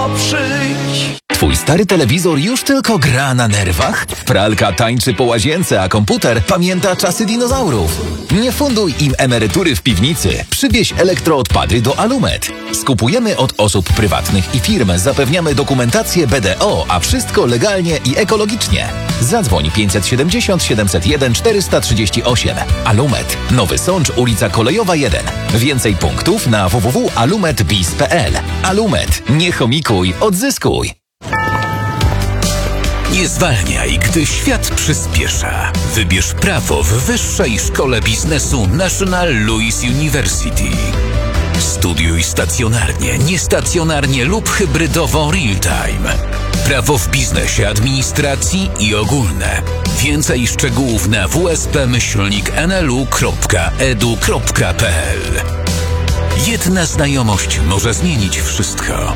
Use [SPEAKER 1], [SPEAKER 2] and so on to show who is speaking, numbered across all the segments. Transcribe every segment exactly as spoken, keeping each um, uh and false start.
[SPEAKER 1] Przyjdź.
[SPEAKER 2] Twój stary telewizor już tylko gra na nerwach? Pralka tańczy po łazience, a komputer pamięta czasy dinozaurów. Nie funduj im emerytury w piwnicy. Przywieź elektroodpady do Alumet. Skupujemy od osób prywatnych i firm. Zapewniamy dokumentację B D O, a wszystko legalnie i ekologicznie. Zadzwoń pięćset siedemdziesiąt siedemset jeden czterysta trzydzieści osiem. Alumet. Nowy Sącz, ulica Kolejowa jeden. Więcej punktów na w w w kropka alumet biz kropka p l. Alumet. Nie chomikuj, odzyskuj.
[SPEAKER 3] Nie zwalniaj, gdy świat przyspiesza. Wybierz prawo w Wyższej Szkole Biznesu National Louis University. Studiuj stacjonarnie, niestacjonarnie lub hybrydowo real-time. Prawo w biznesie, administracji i ogólne. Więcej szczegółów na w s p myślnik n l u kropka e d u kropka p l. Jedna znajomość może zmienić wszystko.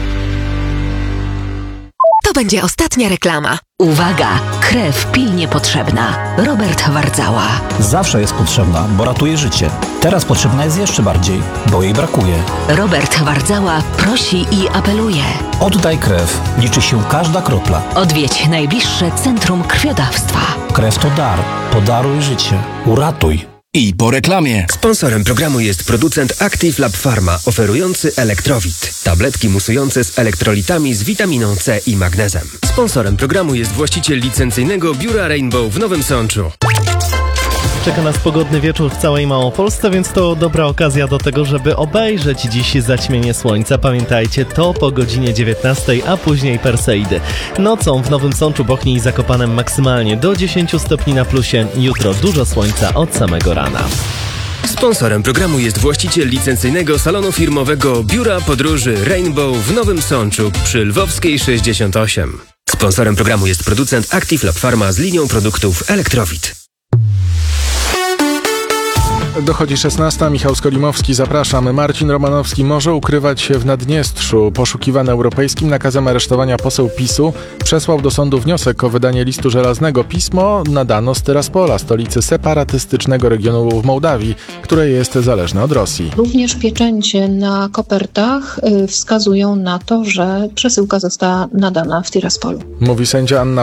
[SPEAKER 4] To będzie ostatnia reklama. Uwaga! Krew pilnie potrzebna. Robert Wardzała.
[SPEAKER 5] Zawsze jest potrzebna, bo ratuje życie. Teraz potrzebna jest jeszcze bardziej, bo jej brakuje.
[SPEAKER 4] Robert Wardzała prosi i apeluje.
[SPEAKER 5] Oddaj krew. Liczy się każda kropla.
[SPEAKER 4] Odwiedź najbliższe Centrum Krwiodawstwa.
[SPEAKER 5] Krew to dar. Podaruj życie. Uratuj.
[SPEAKER 6] I po reklamie.
[SPEAKER 7] Sponsorem programu jest producent Active Lab Pharma, oferujący Elektrowit. Tabletki musujące z elektrolitami z witaminą C i magnezem. Sponsorem programu jest właściciel licencyjnego biura Rainbow w Nowym Sączu.
[SPEAKER 8] Czeka nas pogodny wieczór w całej Małopolsce, więc to dobra okazja do tego, żeby obejrzeć dziś zaćmienie słońca. Pamiętajcie, to po godzinie dziewiętnastej, a później Perseidy. Nocą w Nowym Sączu, Bochni i Zakopanem maksymalnie do dziesięć stopni na plusie. Jutro dużo słońca od samego rana.
[SPEAKER 7] Sponsorem programu jest właściciel licencyjnego salonu firmowego biura podróży Rainbow w Nowym Sączu przy Lwowskiej sześćdziesiąt osiem. Sponsorem programu jest producent Active Lab Pharma z linią produktów Elektrowit.
[SPEAKER 9] Dochodzi szesnasta. Michał Skolimowski, zapraszam. Marcin Romanowski może ukrywać się w Naddniestrzu. Poszukiwany europejskim nakazem aresztowania poseł PiSu przesłał do sądu wniosek o wydanie listu żelaznego. Pismo nadano z Tyraspola, stolicy separatystycznego regionu w Mołdawii, które jest zależne od Rosji.
[SPEAKER 10] Również pieczęcie na kopertach wskazują na to, że przesyłka została nadana w Tiraspolu.
[SPEAKER 9] Mówi sędzia Anna